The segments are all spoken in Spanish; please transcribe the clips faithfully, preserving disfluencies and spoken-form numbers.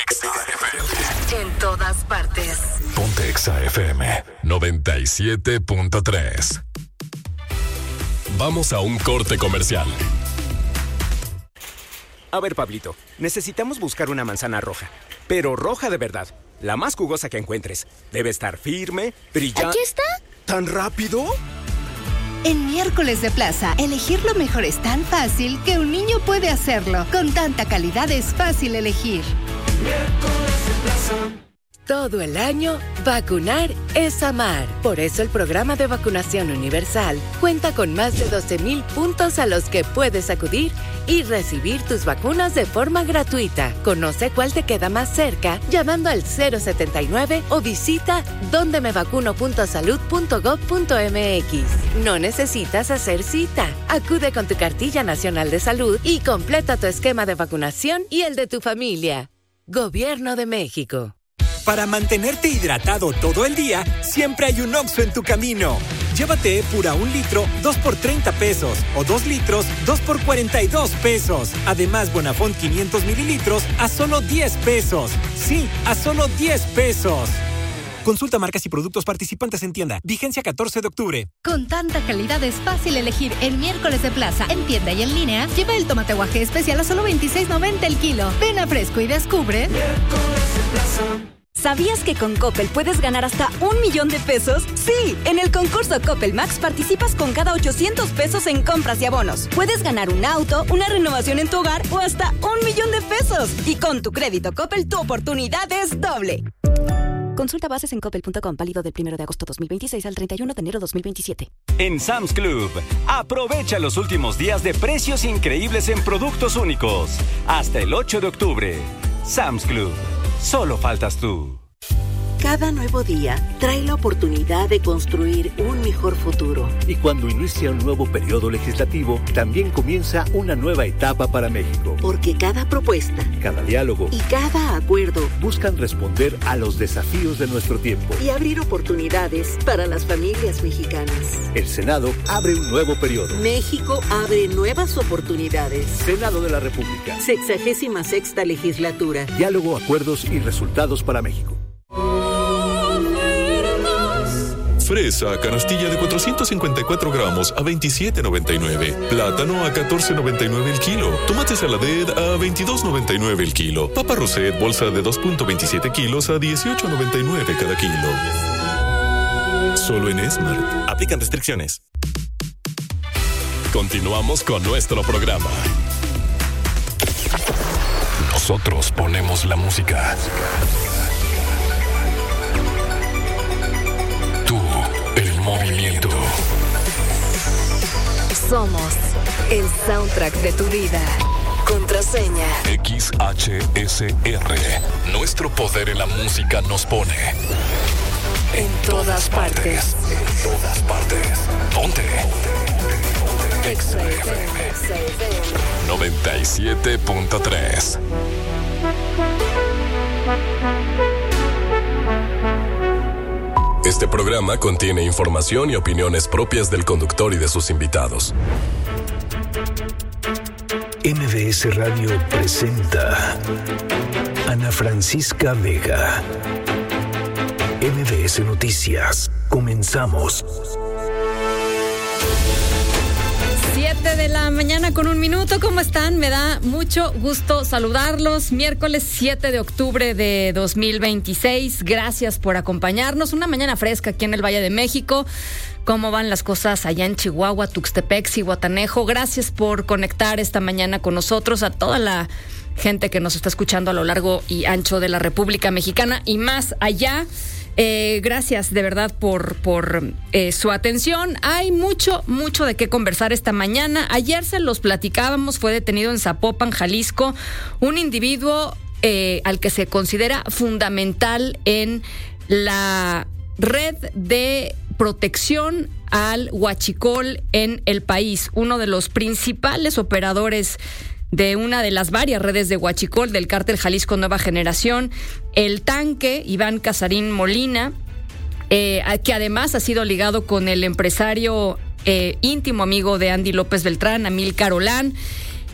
Exa F M. En todas partes. Ponte Exa F M noventa y siete punto tres. Vamos a un corte comercial. A ver, Pablito, necesitamos buscar una manzana roja, pero roja de verdad, la más jugosa que encuentres. Debe estar firme, brillante. ¿Aquí está? ¿Tan rápido? En Miércoles de Plaza, elegir lo mejor es tan fácil que un niño puede hacerlo. Con tanta calidad es fácil elegir. Miércoles de Plaza. Todo el año, vacunar es amar. Por eso el programa de vacunación universal cuenta con más de doce mil puntos a los que puedes acudir y recibir tus vacunas de forma gratuita. Conoce cuál te queda más cerca llamando al cero setenta y nueve o visita donde me vacuno punto salud punto gob punto eme equis. No necesitas hacer cita. Acude con tu cartilla nacional de salud y completa tu esquema de vacunación y el de tu familia. Gobierno de México. Para mantenerte hidratado todo el día, siempre hay un Oxxo en tu camino. Llévate Epura un litro, dos por treinta pesos. O dos litros, dos por cuarenta y dos pesos. Además, Bonafont quinientos mililitros a solo diez pesos. Sí, a solo diez pesos. Consulta marcas y productos participantes en tienda. Vigencia catorce de octubre. Con tanta calidad es fácil elegir en Miércoles de Plaza, en tienda y en línea. Lleva el tomate guaje especial a solo veintiséis noventa el kilo. Ven a Fresco y descubre. Miércoles de Plaza. ¿Sabías que con Coppel puedes ganar hasta un millón de pesos? Sí, en el concurso Coppel Max participas con cada ochocientos pesos en compras y abonos. Puedes ganar un auto, una renovación en tu hogar o hasta un millón de pesos. Y con tu crédito Coppel, tu oportunidad es doble. Consulta bases en coppel punto com, válido del primero de agosto dos mil veintiséis al treinta y uno de enero dos mil veintisiete. En Sam's Club, aprovecha los últimos días de precios increíbles en productos únicos. Hasta el ocho de octubre. Sam's Club. Solo faltas tú. Cada nuevo día trae la oportunidad de construir un mejor futuro. Y cuando inicia un nuevo periodo legislativo, también comienza una nueva etapa para México. Porque cada propuesta, cada diálogo y cada acuerdo buscan responder a los desafíos de nuestro tiempo y abrir oportunidades para las familias mexicanas. El Senado abre un nuevo periodo. México abre nuevas oportunidades. Senado de la República. Sexagésima sexta legislatura. Diálogo, acuerdos y resultados para México. Fresa, canastilla de cuatrocientos cincuenta y cuatro gramos a veintisiete noventa y nueve. Plátano a catorce noventa y nueve el kilo. Tomate saladet a veintidós noventa y nueve el kilo. Papa Roset, bolsa de dos punto veintisiete kilos a dieciocho noventa y nueve cada kilo. Solo en Smart. Aplican restricciones. Continuamos con nuestro programa. Nosotros ponemos la música. Movimiento. Somos el soundtrack de tu vida. Contraseña X H S R. Nuestro poder en la música nos pone en todas partes. En todas partes. Ponte Exa F M noventa y siete punto tres. Este programa contiene información y opiniones propias del conductor y de sus invitados. M V S Radio presenta Ana Francisca Vega. M V S Noticias. Comenzamos. siete de la mañana con un minuto. ¿Cómo están? Me da mucho gusto saludarlos. Miércoles siete de octubre de dos mil veintiséis. Gracias por acompañarnos. Una mañana fresca aquí en el Valle de México. ¿Cómo van las cosas allá en Chihuahua, Tuxtepec, Zihuatanejo? Gracias por conectar esta mañana con nosotros, a toda la gente que nos está escuchando a lo largo y ancho de la República Mexicana y más allá. Eh, gracias de verdad por, por eh, su atención. Hay mucho, mucho de qué conversar esta mañana. Ayer se los platicábamos, fue detenido en Zapopan, Jalisco, un individuo eh, al que se considera fundamental en la red de protección al huachicol en el país, uno de los principales operadores de una de las varias redes de huachicol del cártel Jalisco Nueva Generación, el Tanque, Iván Casarín Molina, eh, que además ha sido ligado con el empresario eh, íntimo amigo de Andy López Beltrán, Amílcar Olán.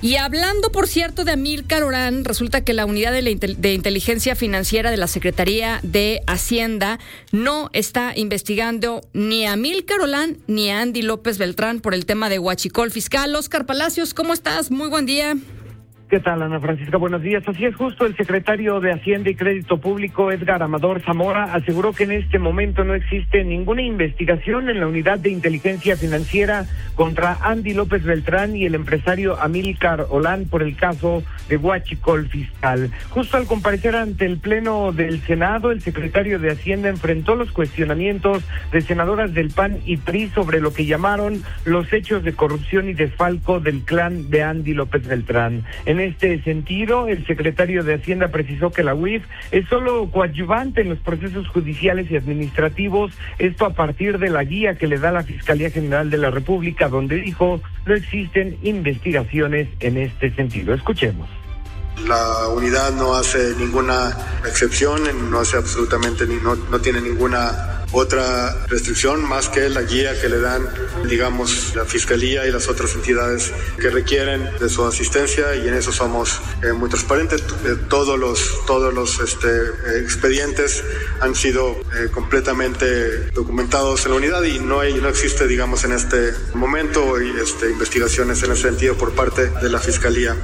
Y hablando, por cierto, de Amílcar Olán, resulta que la unidad de, la intel- de inteligencia financiera de la Secretaría de Hacienda no está investigando ni a Amílcar Olán ni a Andy López Beltrán por el tema de huachicol fiscal. Oscar Palacios, ¿cómo estás? Muy buen día. ¿Qué tal, Ana Francisca? Buenos días. Así es, justo el secretario de Hacienda y Crédito Público, Edgar Amador Zamora, aseguró que en este momento no existe ninguna investigación en la unidad de inteligencia financiera contra Andy López Beltrán y el empresario Amílcar Olán por el caso de huachicol fiscal. Justo al comparecer ante el Pleno del Senado, el secretario de Hacienda enfrentó los cuestionamientos de senadoras del P A N y P R I sobre lo que llamaron los hechos de corrupción y desfalco del clan de Andy López Beltrán. En este sentido, el secretario de Hacienda precisó que la U I F es solo coadyuvante en los procesos judiciales y administrativos, esto a partir de la guía que le da la Fiscalía General de la República, donde dijo no existen investigaciones en este sentido. Escuchemos. La unidad no hace ninguna excepción, no hace absolutamente ni no, no tiene ninguna otra restricción más que la guía que le dan, digamos, la Fiscalía y las otras entidades que requieren de su asistencia, y en eso somos eh, muy transparentes. Eh, todos los todos los este, eh, expedientes han sido eh, completamente documentados en la unidad y no hay no existe, digamos, en este momento y, este, investigaciones en ese sentido por parte de la Fiscalía.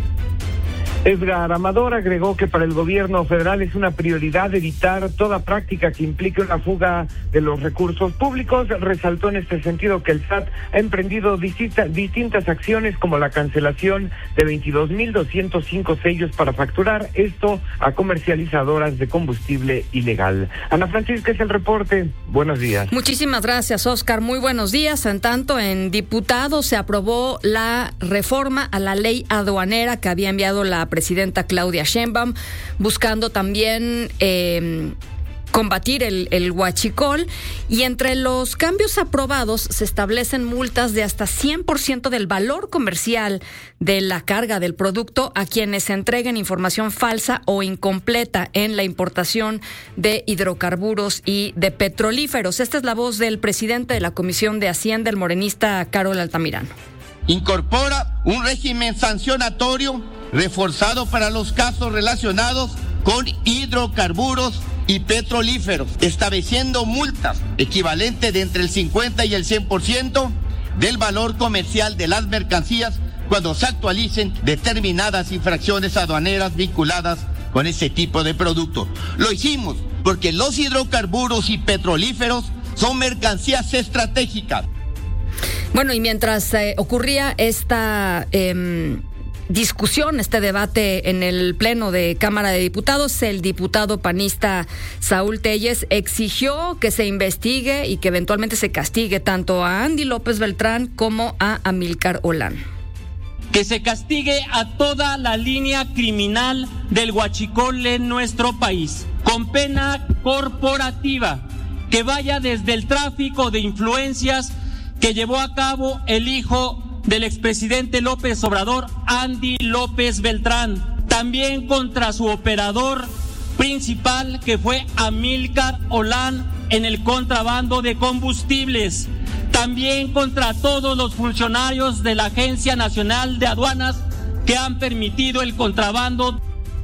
Edgar Amador agregó que para el gobierno federal es una prioridad evitar toda práctica que implique una fuga de los recursos públicos. Resaltó en este sentido que el S A T ha emprendido distinta, distintas acciones como la cancelación de veintidós mil doscientos cinco sellos para facturar, esto a comercializadoras de combustible ilegal. Ana Francisca, es el reporte. Buenos días. Muchísimas gracias, Oscar. Muy buenos días. En tanto, en diputados se aprobó la reforma a la ley aduanera que había enviado la presidenta Claudia Sheinbaum, buscando también eh, combatir el, el huachicol, y entre los cambios aprobados se establecen multas de hasta cien por ciento del valor comercial de la carga del producto a quienes entreguen información falsa o incompleta en la importación de hidrocarburos y de petrolíferos. Esta es la voz del presidente de la Comisión de Hacienda, el morenista Carol Altamirano. Incorpora un régimen sancionatorio reforzado para los casos relacionados con hidrocarburos y petrolíferos, estableciendo multas equivalentes de entre el cincuenta y el cien por ciento del valor comercial de las mercancías cuando se actualicen determinadas infracciones aduaneras vinculadas con ese tipo de productos. Lo hicimos porque los hidrocarburos y petrolíferos son mercancías estratégicas. Bueno, y mientras eh, ocurría esta eh, discusión, este debate en el Pleno de Cámara de Diputados, el diputado panista Saúl Telles exigió que se investigue y que eventualmente se castigue tanto a Andy López Beltrán como a Amílcar Olán. Que se castigue a toda la línea criminal del huachicol en nuestro país, con pena corporativa, que vaya desde el tráfico de influencias que llevó a cabo el hijo del expresidente López Obrador, Andy López Beltrán, también contra su operador principal, que fue Amílcar Olán, en el contrabando de combustibles, también contra todos los funcionarios de la Agencia Nacional de Aduanas que han permitido el contrabando.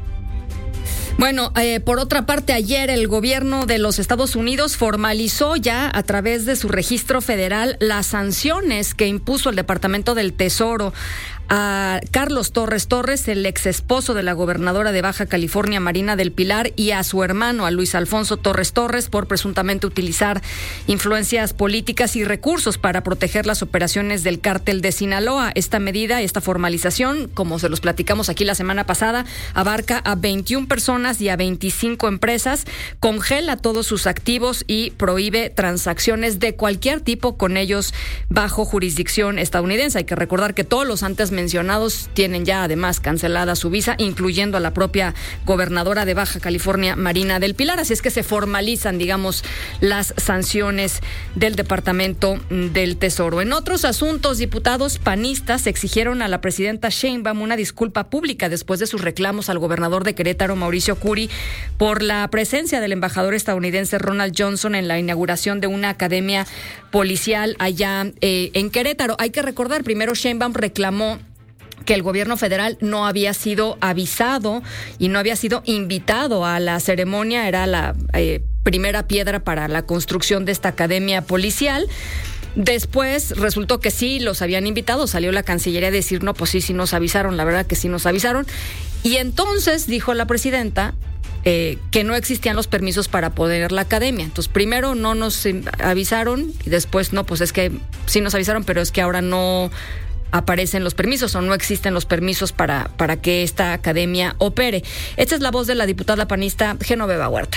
Bueno, eh, por otra parte, ayer el gobierno de los Estados Unidos formalizó ya a través de su registro federal las sanciones que impuso el Departamento del Tesoro a Carlos Torres Torres, el ex esposo de la gobernadora de Baja California, Marina del Pilar, y a su hermano, a Luis Alfonso Torres Torres, por presuntamente utilizar influencias políticas y recursos para proteger las operaciones del cártel de Sinaloa. Esta medida, esta formalización, como se los platicamos aquí la semana pasada, abarca a veintiuna personas y a veinticinco empresas, congela todos sus activos y prohíbe transacciones de cualquier tipo con ellos bajo jurisdicción estadounidense. Hay que recordar que todos los antes mencionados tienen ya además cancelada su visa, incluyendo a la propia gobernadora de Baja California, Marina del Pilar. Así es que se formalizan, digamos, las sanciones del Departamento del Tesoro. En otros asuntos, diputados panistas exigieron a la presidenta Sheinbaum una disculpa pública después de sus reclamos al gobernador de Querétaro, Mauricio Curi, por la presencia del embajador estadounidense Ronald Johnson en la inauguración de una academia policial allá eh, en Querétaro. Hay que recordar, primero Sheinbaum reclamó que el gobierno federal no había sido avisado y no había sido invitado a la ceremonia. Era la eh, primera piedra para la construcción de esta academia policial. Después resultó que sí los habían invitado, salió la Cancillería a decir, no, pues sí, sí nos avisaron, la verdad que sí nos avisaron. Y entonces dijo la presidenta eh, que no existían los permisos para poner la academia. Entonces primero no nos avisaron y después no, pues es que sí nos avisaron, pero es que ahora no aparecen los permisos o no existen los permisos para, para que esta academia opere. Esta es la voz de la diputada panista Genoveva Huerta.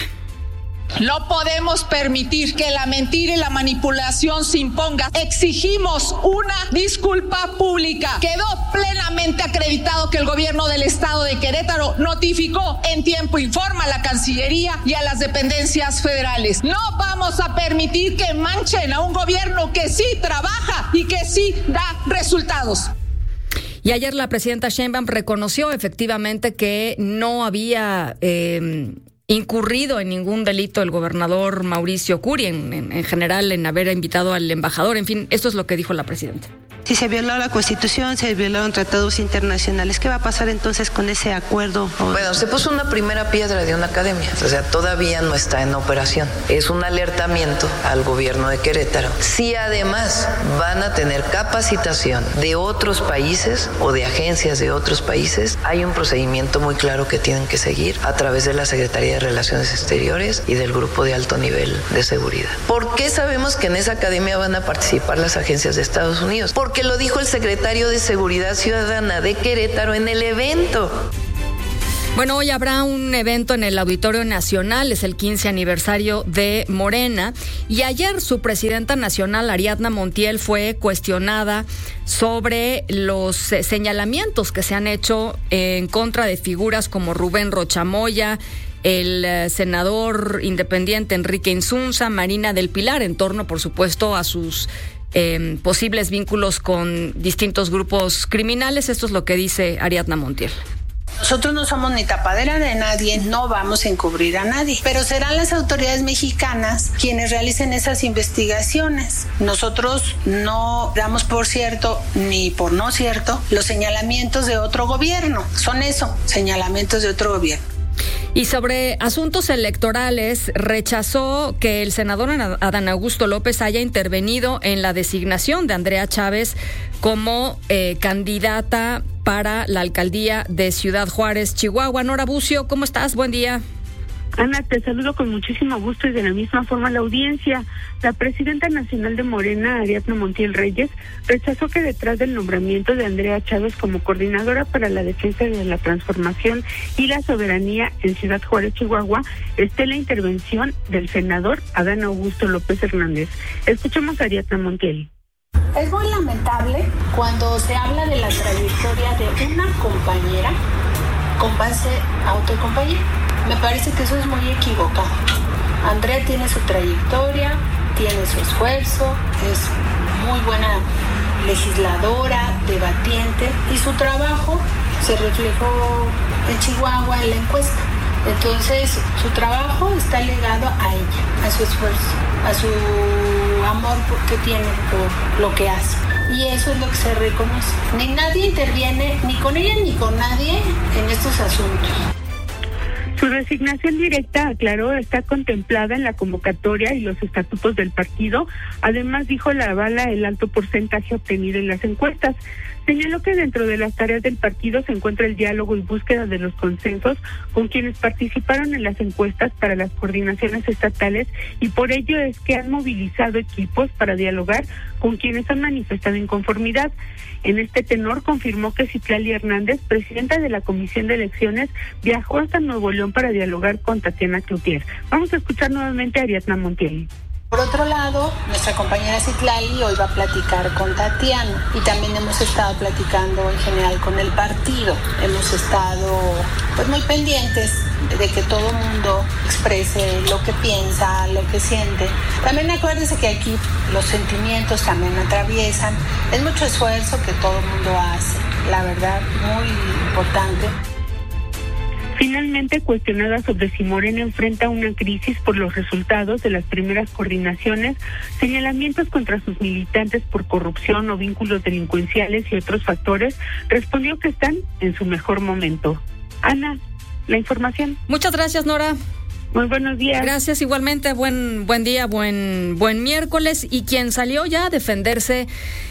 No podemos permitir que la mentira y la manipulación se imponga. Exigimos una disculpa pública. Quedó plenamente acreditado que el gobierno del estado de Querétaro notificó en tiempo y forma a la Cancillería y a las dependencias federales. No vamos a permitir que manchen a un gobierno que sí trabaja y que sí da resultados. Y ayer la presidenta Sheinbaum reconoció efectivamente que no había Eh, incurrido en ningún delito el gobernador Mauricio Curi, en, en, en general en haber invitado al embajador. En fin, esto es lo que dijo la presidenta. Si se violó la Constitución, se violaron tratados internacionales, ¿qué va a pasar entonces con ese acuerdo? Bueno, se puso una primera piedra de una academia, o sea, todavía no está en operación. Es un alertamiento al gobierno de Querétaro. Si además van a tener capacitación de otros países o de agencias de otros países, hay un procedimiento muy claro que tienen que seguir a través de la Secretaría de Relaciones Exteriores y del Grupo de Alto Nivel de Seguridad. ¿Por qué sabemos que en esa academia van a participar las agencias de Estados Unidos? Porque lo dijo el secretario de Seguridad Ciudadana de Querétaro en el evento. Bueno, hoy habrá un evento en el Auditorio Nacional, es el quince aniversario de Morena, y ayer su presidenta nacional, Ariadna Montiel, fue cuestionada sobre los señalamientos que se han hecho en contra de figuras como Rubén Rocha Moya, el eh, senador independiente Enrique Insunza, Marina del Pilar, en torno, por supuesto, a sus eh, posibles vínculos con distintos grupos criminales. Esto es lo que dice Ariadna Montiel. Nosotros no somos ni tapadera de nadie, no vamos a encubrir a nadie, pero serán las autoridades mexicanas quienes realicen esas investigaciones. Nosotros no damos por cierto ni por no cierto los señalamientos de otro gobierno, son eso, señalamientos de otro gobierno. Y sobre asuntos electorales, rechazó que el senador Adán Augusto López haya intervenido en la designación de Andrea Chávez como eh, candidata para la alcaldía de Ciudad Juárez, Chihuahua. Nora Bucio, ¿cómo estás? Buen día. Ana, te saludo con muchísimo gusto y de la misma forma la audiencia. La presidenta nacional de Morena, Ariadna Montiel Reyes, rechazó que detrás del nombramiento de Andrea Chávez como coordinadora para la defensa de la transformación y la soberanía en Ciudad Juárez, Chihuahua, esté la intervención del senador Adán Augusto López Hernández. Escuchemos a Ariadna Montiel. Es muy lamentable cuando se habla de la trayectoria de una compañera con base autocompañía. Me parece que eso es muy equivocado. Andrea tiene su trayectoria, tiene su esfuerzo, es muy buena legisladora, debatiente, y su trabajo se reflejó en Chihuahua en la encuesta. Entonces, su trabajo está ligado a ella, a su esfuerzo, a su amor que tiene por lo que hace. Y eso es lo que se reconoce. Ni nadie interviene, ni con ella ni con nadie, en estos asuntos. Su designación directa, aclaró, está contemplada en la convocatoria y los estatutos del partido. Además, dijo, la avala el alto porcentaje obtenido en las encuestas. Señaló que dentro de las tareas del partido se encuentra el diálogo y búsqueda de los consensos con quienes participaron en las encuestas para las coordinaciones estatales, y por ello es que han movilizado equipos para dialogar con quienes han manifestado inconformidad. En este tenor, confirmó que Citlali Hernández, presidenta de la Comisión de Elecciones, viajó hasta Nuevo León para dialogar con Tatiana Cloutier. Vamos a escuchar nuevamente a Ariadna Montiel. Por otro lado, nuestra compañera Citlali hoy va a platicar con Tatiana, y también hemos estado platicando en general con el partido. Hemos estado pues muy pendientes de que todo el mundo exprese lo que piensa, lo que siente. También acuérdense que aquí los sentimientos también atraviesan. Es mucho esfuerzo que todo el mundo hace, la verdad, muy importante. Finalmente, cuestionada sobre si Morena enfrenta una crisis por los resultados de las primeras coordinaciones, señalamientos contra sus militantes por corrupción o vínculos delincuenciales y otros factores, respondió que están en su mejor momento. Ana, la información. Muchas gracias, Nora. Muy buenos días. Gracias, igualmente. Buen buen día, buen buen miércoles. Y quien salió ya a defenderse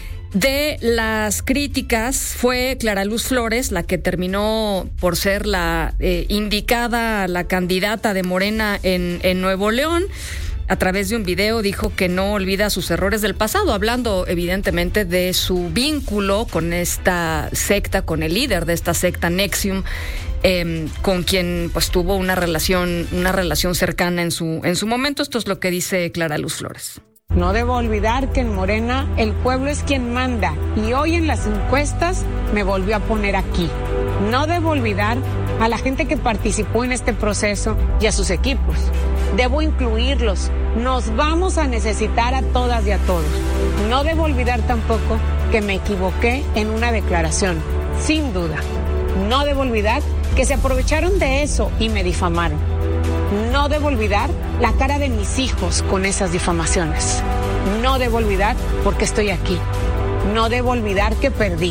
de las críticas fue Clara Luz Flores, la que terminó por ser la eh, indicada, la candidata de Morena en, en Nuevo León. A través de un video dijo que no olvida sus errores del pasado, hablando evidentemente de su vínculo con esta secta, con el líder de esta secta, NXIVM, eh, con quien pues tuvo una relación, una relación cercana en su, en su momento. Esto es lo que dice Clara Luz Flores. No debo olvidar que en Morena el pueblo es quien manda y hoy en las encuestas me volvió a poner aquí. No debo olvidar a la gente que participó en este proceso y a sus equipos. Debo incluirlos. Nos vamos a necesitar a todas y a todos. No debo olvidar tampoco que me equivoqué en una declaración, sin duda. No debo olvidar que se aprovecharon de eso y me difamaron. No debo olvidar la cara de mis hijos con esas difamaciones. No debo olvidar porque estoy aquí. No debo olvidar que perdí.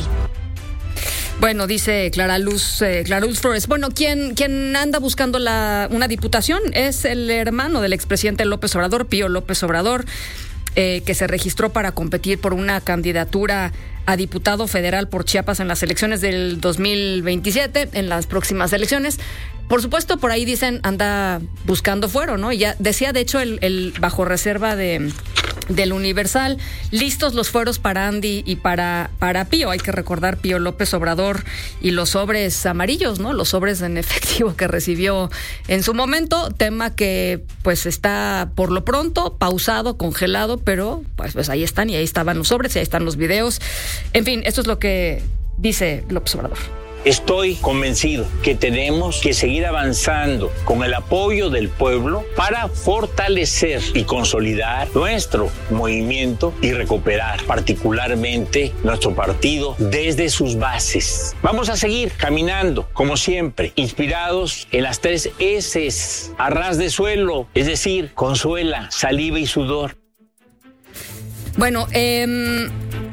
Bueno, dice Clara Luz, eh, Clara Luz Flores. Bueno, quien, quien anda buscando la, una diputación es el hermano del expresidente López Obrador, Pío López Obrador, eh, que se registró para competir por una candidatura a diputado federal por Chiapas en las elecciones del dos mil veintisiete, en las próximas elecciones. Por supuesto, por ahí dicen, anda buscando fuero, ¿no? Y ya decía, de hecho, el, el bajo reserva de del Universal, listos los fueros para Andy y para, para Pío. Hay que recordar Pío López Obrador y los sobres amarillos, ¿no? Los sobres en efectivo que recibió en su momento, tema que pues está por lo pronto pausado, congelado, pero pues, pues ahí están y ahí estaban los sobres y ahí están los videos. En fin, esto es lo que dice López Obrador. Estoy convencido que tenemos que seguir avanzando con el apoyo del pueblo para fortalecer y consolidar nuestro movimiento y recuperar particularmente nuestro partido desde sus bases. Vamos a seguir caminando, como siempre, inspirados en las tres S's, a ras de suelo, es decir, consuela, saliva y sudor. Bueno, eh...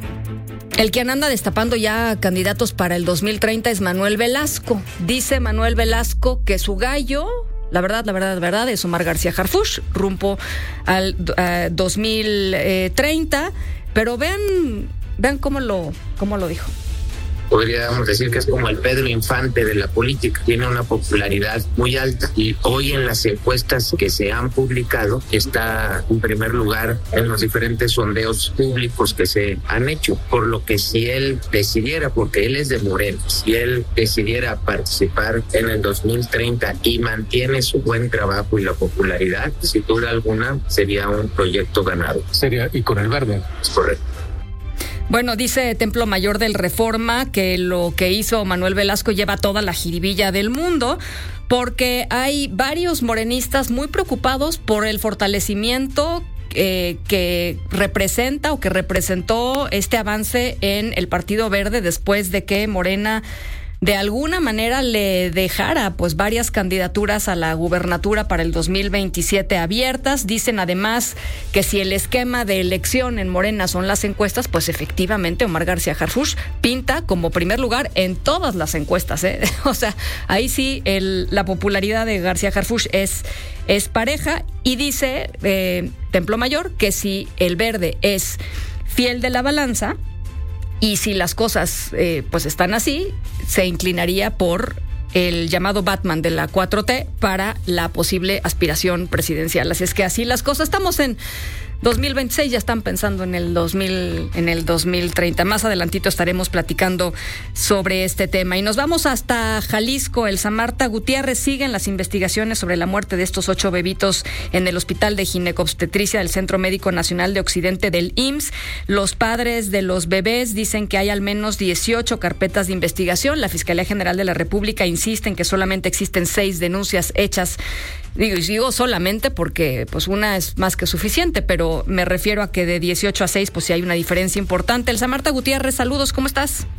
el quien anda destapando ya candidatos para el dos mil treinta es Manuel Velasco. Dice Manuel Velasco que su gallo, la verdad, la verdad, la verdad, es Omar García Harfuch, rumbo al uh, dos mil treinta. Pero vean, vean cómo lo, cómo lo dijo. Podríamos decir que es como el Pedro Infante de la política, tiene una popularidad muy alta y hoy en las encuestas que se han publicado está en primer lugar en los diferentes sondeos públicos que se han hecho, por lo que si él decidiera, porque él es de Morena, si él decidiera participar en el dos mil treinta y mantiene su buen trabajo y la popularidad, sin duda alguna sería un proyecto ganado. Sería, y con el verde. Es correcto. Bueno, dice Templo Mayor del Reforma que lo que hizo Manuel Velasco lleva toda la jiribilla del mundo, porque hay varios morenistas muy preocupados por el fortalecimiento eh, que representa o que representó este avance en el Partido Verde después de que Morena de alguna manera le dejara pues varias candidaturas a la gubernatura para el dos mil veintisiete abiertas. Dicen además que si el esquema de elección en Morena son las encuestas, pues efectivamente Omar García Harfuch pinta como primer lugar en todas las encuestas, ¿eh? O sea, ahí sí el, la popularidad de García Harfuch es, es pareja. Y dice eh, Templo Mayor que si el verde es fiel de la balanza, y si las cosas eh, pues están así, se inclinaría por el llamado Batman de la cuatro T para la posible aspiración presidencial. Así es que así las cosas. Estamos en dos mil veintiséis, ya están pensando en el dos mil, en el dos mil treinta. Más adelantito estaremos platicando sobre este tema. Y nos vamos hasta Jalisco. Elsa Marta Gutiérrez, siguen las investigaciones sobre la muerte de estos ocho bebitos en el Hospital de Ginecobstetricia del Centro Médico Nacional de Occidente del I M S S. Los padres de los bebés dicen que hay al menos dieciocho carpetas de investigación. La Fiscalía General de la República insiste en que solamente existen seis denuncias hechas. Digo, y digo solamente porque pues una es más que suficiente, pero me refiero a que de dieciocho a seis pues sí hay una diferencia importante. Elsa Marta Gutiérrez, saludos, ¿cómo estás?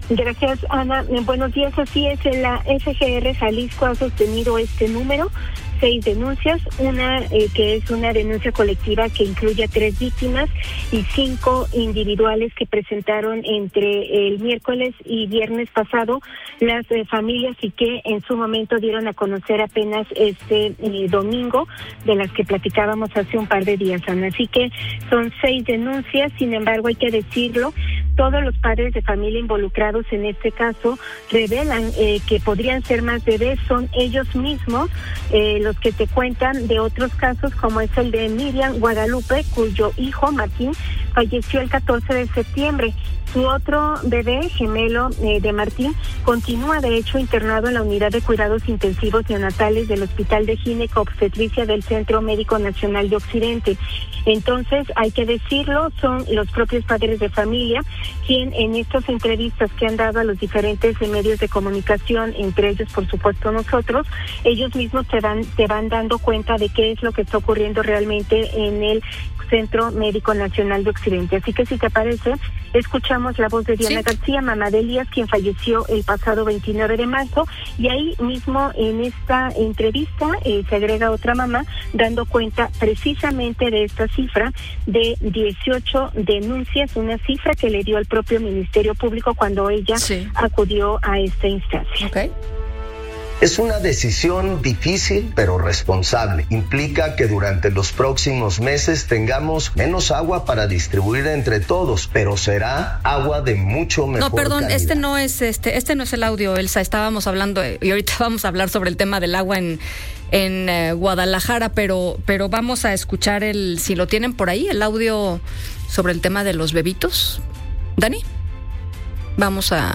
Gracias, Ana. Buenos días. Así es, la F G R Jalisco ha sostenido este número. Seis denuncias, una eh, que es una denuncia colectiva que incluye a tres víctimas y cinco individuales que presentaron entre el miércoles y viernes pasado las eh, familias y que en su momento dieron a conocer apenas este eh, domingo, de las que platicábamos hace un par de días, Ana. Así que son seis denuncias, sin embargo hay que decirlo, todos los padres de familia involucrados en este caso revelan eh, que podrían ser más bebés, son ellos mismos eh, los que te cuentan de otros casos, como es el de Miriam Guadalupe, cuyo hijo Martín falleció el catorce de septiembre. Su otro bebé gemelo eh, de Martín continúa de hecho internado en la unidad de cuidados intensivos neonatales del Hospital de Gineco-Obstetricia del Centro Médico Nacional de Occidente. Entonces, hay que decirlo, son los propios padres de familia quien en estas entrevistas que han dado a los diferentes medios de comunicación, entre ellos por supuesto nosotros, ellos mismos te van, te van dando cuenta de qué es lo que está ocurriendo realmente en el Centro Médico Nacional de Occidente. Así que si te parece, escuchamos la voz de Diana sí. García, mamá de Elías, quien falleció el pasado veintinueve de marzo, y ahí mismo en esta entrevista eh, se agrega otra mamá dando cuenta precisamente de esta cifra de dieciocho denuncias, una cifra que le dio al propio Ministerio Público cuando ella sí. acudió a esta instancia. Okay. Es una decisión difícil, pero responsable. Implica que durante los próximos meses tengamos menos agua para distribuir entre todos, pero será agua de mucho mejor No, perdón, calidad. este no es este este no es el audio, Elsa. Estábamos hablando y ahorita vamos a hablar sobre el tema del agua en en eh, Guadalajara, pero pero vamos a escuchar el si lo tienen por ahí el audio sobre el tema de los bebitos. Dani, vamos a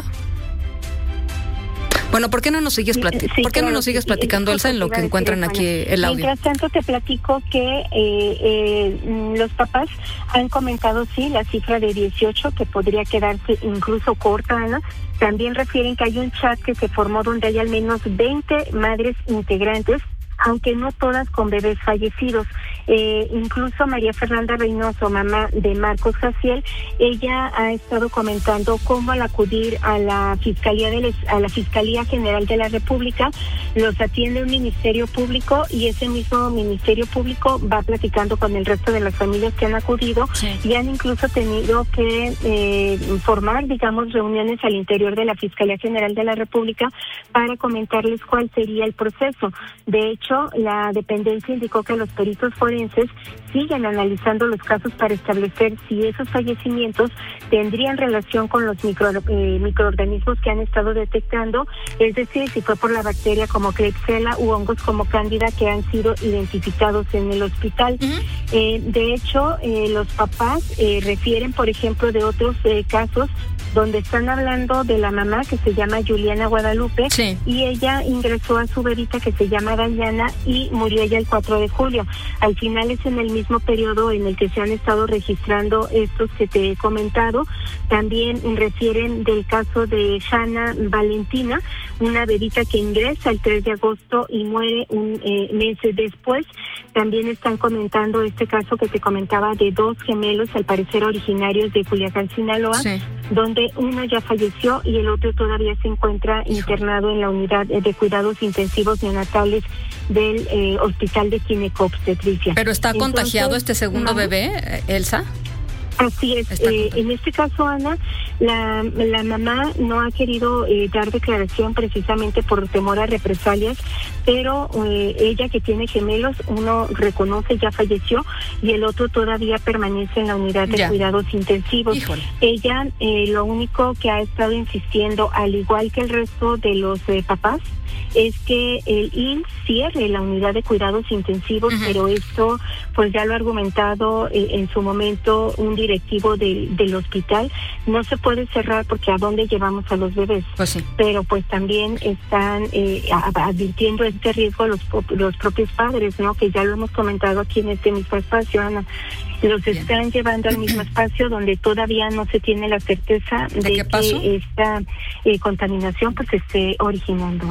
Bueno, ¿por qué no nos sigues plati- sí, ¿por qué claro, no nos sigues platicando, Elsa, en lo que encuentran aquí el audio? Mientras tanto te platico que eh, eh, los papás han comentado sí la cifra de dieciocho, que podría quedarse incluso corta, Ana. También refieren que hay un chat que se formó donde hay al menos veinte madres integrantes, aunque no todas con bebés fallecidos. Eh, incluso María Fernanda Reynoso, mamá de Marcos Jaciel, ella ha estado comentando cómo al acudir a la Fiscalía de les, a la Fiscalía General de la República los atiende un Ministerio Público y ese mismo Ministerio Público va platicando con el resto de las familias que han acudido sí. y han incluso tenido que eh, formar, digamos, reuniones al interior de la Fiscalía General de la República para comentarles cuál sería el proceso. De hecho, la dependencia indicó que los peritos forenses siguen analizando los casos para establecer si esos fallecimientos tendrían relación con los micro, eh, microorganismos que han estado detectando, es decir, si fue por la bacteria como Klebsiella u hongos como Cándida que han sido identificados en el hospital. Uh-huh. Eh, de hecho, eh, los papás eh, refieren, por ejemplo, de otros eh, casos donde están hablando de la mamá que se llama Juliana Guadalupe sí. y ella ingresó a su bebita que se llama Dayana y murió ella el cuatro de julio. Al final es en el mismo periodo en el que se han estado registrando estos que te he comentado. También refieren del caso de Shana Valentina, una bebita que ingresa el tres de agosto y muere un eh, mes después. También están comentando este caso que te comentaba de dos gemelos, al parecer originarios de Culiacán, Sinaloa, sí. donde uno ya falleció y el otro todavía se encuentra internado en la unidad de cuidados intensivos neonatales del eh, Hospital de Gineco-Obstetricia. ¿Pero está Entonces, contagiado este segundo ¿no? bebé, Elsa? Así es. Eh, en este caso, Ana, la, la mamá no ha querido eh, dar declaración precisamente por temor a represalias, pero eh, ella que tiene gemelos, uno reconoce ya falleció y el otro todavía permanece en la unidad de ya. cuidados intensivos. Híjole. Ella eh, lo único que ha estado insistiendo, al igual que el resto de los eh, papás, es que el I M S S cierre la unidad de cuidados intensivos, uh-huh. pero esto pues ya lo ha argumentado eh, en su momento un directivo de, del hospital. No se puede cerrar porque ¿a dónde llevamos a los bebés? Pues sí. Pero pues también están eh, advirtiendo este riesgo a los, los propios padres, ¿no? Que ya lo hemos comentado aquí en este mismo espacio, Ana. Los Bien. están llevando al mismo espacio donde todavía no se tiene la certeza de, ¿De que esta eh, contaminación pues se esté originando, Ana.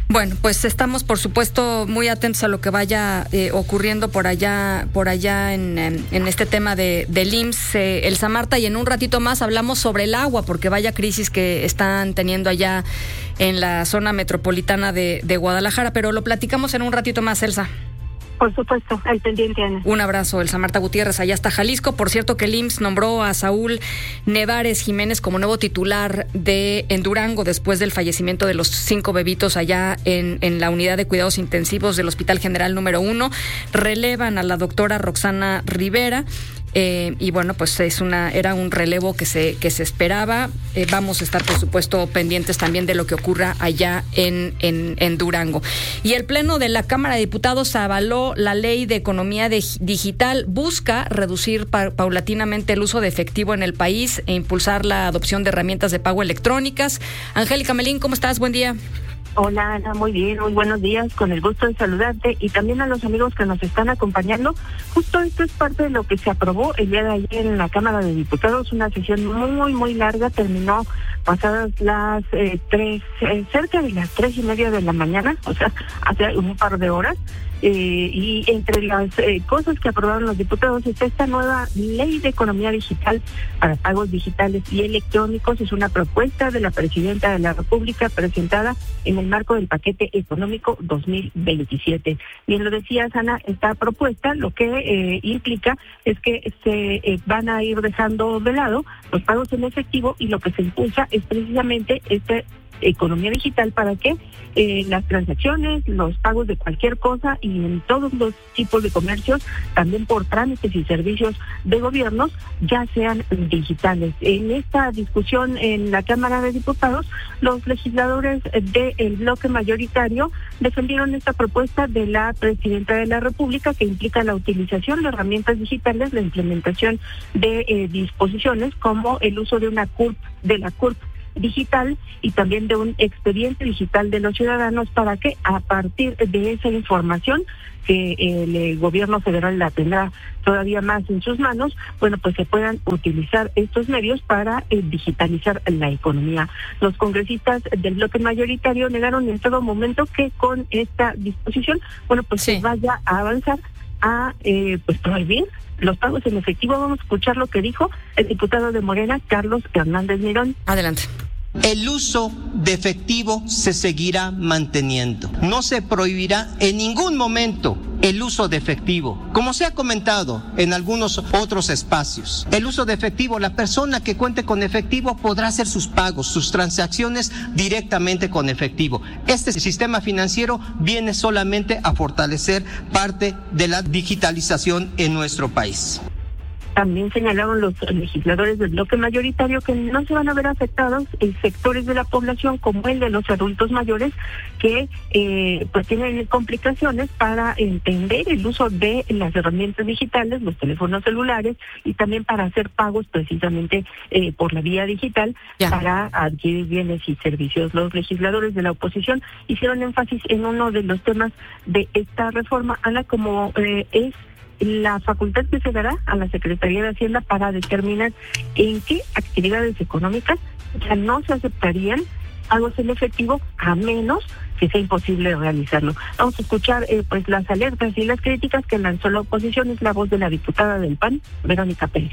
Bueno, pues estamos, por supuesto, muy atentos a lo que vaya eh, ocurriendo por allá, por allá en, en, en este tema de del I M S S, eh, Elsa Marta, y en un ratito más hablamos sobre el agua, porque vaya crisis que están teniendo allá en la zona metropolitana de, de Guadalajara, pero lo platicamos en un ratito más, Elsa. Por supuesto, al pendiente, Ana. Un abrazo, Elsa Marta Gutiérrez, allá hasta Jalisco. Por cierto que el I M S S nombró a Saúl Nevares Jiménez como nuevo titular de en Durango después del fallecimiento de los cinco bebitos allá en, en la unidad de cuidados intensivos del Hospital General número uno. Relevan a la doctora Roxana Rivera. Eh, y bueno, pues es una era un relevo que se que se esperaba. Eh, vamos a estar, por supuesto, pendientes también de lo que ocurra allá en, en, en Durango. Y el Pleno de la Cámara de Diputados avaló la Ley de Economía de, Digital. Busca reducir pa, paulatinamente el uso de efectivo en el país e impulsar la adopción de herramientas de pago electrónicas. Angélica Melín, ¿cómo estás? Buen día. Hola, Ana, muy bien, muy buenos días, con el gusto de saludarte y también a los amigos que nos están acompañando. Justo esto es parte de lo que se aprobó el día de ayer en la Cámara de Diputados, una sesión muy, muy larga, terminó pasadas las eh, tres, eh, cerca de las tres y media de la mañana, o sea, hace un par de horas. Eh, y entre las eh, cosas que aprobaron los diputados está esta nueva ley de economía digital para pagos digitales y electrónicos. Es una propuesta de la presidenta de la República presentada en el marco del paquete económico dos mil veintisiete. Bien lo decías, Ana, esta propuesta lo que eh, implica es que se eh, van a ir dejando de lado los pagos en efectivo y lo que se impulsa es precisamente este economía digital para que eh, las transacciones, los pagos de cualquier cosa y en todos los tipos de comercios, también por trámites y servicios de gobiernos, ya sean digitales. En esta discusión en la Cámara de Diputados, los legisladores del bloque mayoritario defendieron esta propuesta de la presidenta de la República que implica la utilización de herramientas digitales, la implementación de eh, disposiciones como el uso de una C U R P, de la C U R P digital y también de un expediente digital de los ciudadanos para que a partir de esa información que el, el gobierno federal la tendrá todavía más en sus manos, bueno, pues se puedan utilizar estos medios para eh, digitalizar la economía. Los congresistas del bloque mayoritario negaron en todo momento que con esta disposición, bueno, pues sí, se vaya a avanzar a eh, pues prohibir los pagos en efectivo. Vamos a escuchar lo que dijo el diputado de Morena, Carlos Hernández Mirón. Adelante. El uso de efectivo se seguirá manteniendo. No se prohibirá en ningún momento el uso de efectivo. Como se ha comentado en algunos otros espacios, el uso de efectivo, la persona que cuente con efectivo podrá hacer sus pagos, sus transacciones directamente con efectivo. Este sistema financiero viene solamente a fortalecer parte de la digitalización en nuestro país. También señalaron los legisladores del bloque mayoritario que no se van a ver afectados en sectores de la población como el de los adultos mayores que eh, pues tienen complicaciones para entender el uso de las herramientas digitales, los teléfonos celulares y también para hacer pagos precisamente eh, por la vía digital ya. Para adquirir bienes y servicios. Los legisladores de la oposición hicieron énfasis en uno de los temas de esta reforma, Ana, como eh, es la facultad que se dará a la Secretaría de Hacienda para determinar en qué actividades económicas ya no se aceptarían pagos en efectivo a menos que sea imposible realizarlo. Vamos a escuchar eh, pues las alertas y las críticas que lanzó la oposición. Es la voz de la diputada del P A N, Verónica Pérez.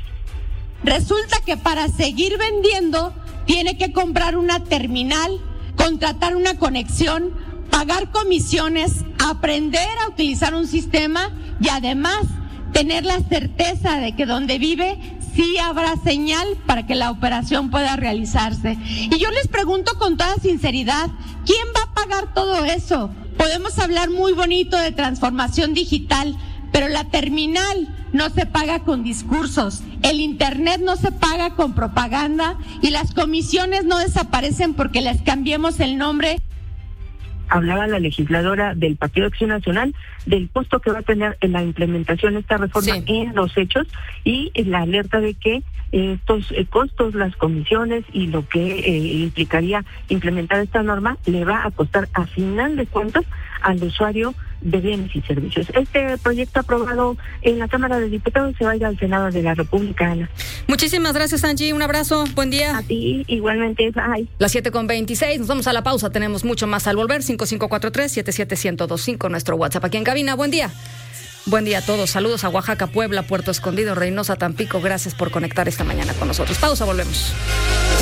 Resulta que para seguir vendiendo tiene que comprar una terminal, contratar una conexión, pagar comisiones, aprender a utilizar un sistema y además tener la certeza de que donde vive sí habrá señal para que la operación pueda realizarse. Y yo les pregunto con toda sinceridad, ¿quién va a pagar todo eso? Podemos hablar muy bonito de transformación digital, pero la terminal no se paga con discursos, el internet no se paga con propaganda y las comisiones no desaparecen porque les cambiemos el nombre. Hablaba la legisladora del Partido Acción Nacional del costo que va a tener en la implementación de esta reforma sí. en los hechos y la alerta de que estos costos, las comisiones y lo que eh, implicaría implementar esta norma le va a costar a final de cuentas al usuario de bienes y servicios. Este proyecto aprobado en la Cámara de Diputados se va a ir al Senado de la República, Ana. Muchísimas gracias, Angie. Un abrazo. Buen día. A ti, igualmente. Bye. Las siete con veintiséis. Nos vamos a la pausa. Tenemos mucho más al volver. cinco cinco cuatro tres, siete siete uno cero dos cinco. Nuestro WhatsApp aquí en cabina. Buen día. Buen día a todos. Saludos a Oaxaca, Puebla, Puerto Escondido, Reynosa, Tampico. Gracias por conectar esta mañana con nosotros. Pausa, volvemos.